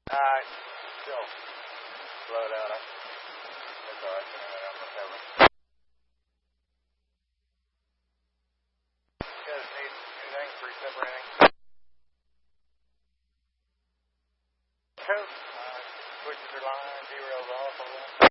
Alright, still blowed out. That's alright, I'm recovering. You guys need anything for recuperating? Coach, switches your line, derails off a little.